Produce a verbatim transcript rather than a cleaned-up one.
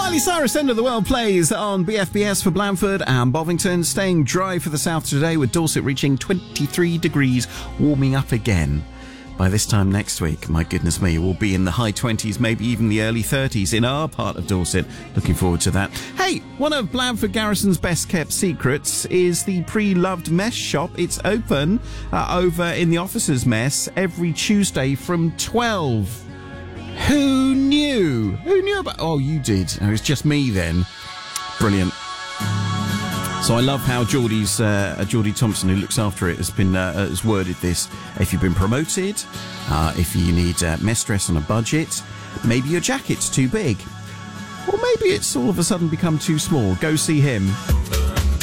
Miley Cyrus, End of the World plays on B F B S for Blandford and Bovington. Staying dry for the south today, with Dorset reaching twenty-three degrees, warming up again. By this time next week, my goodness me, we'll be in the high twenties, maybe even the early thirties in our part of Dorset. Looking forward to that. Hey, one of Blandford Garrison's best-kept secrets is the pre-loved mess shop. It's open uh, over in the officers' mess every Tuesday from twelve. Who knew? Who knew about... Oh, you did. It was just me then. Brilliant. So I love how Geordie's, uh, Geordie Thompson, who looks after it, has been uh, has worded this. If you've been promoted, uh, if you need uh, mess dress on a budget, maybe your jacket's too big, or maybe it's all of a sudden become too small, go see him.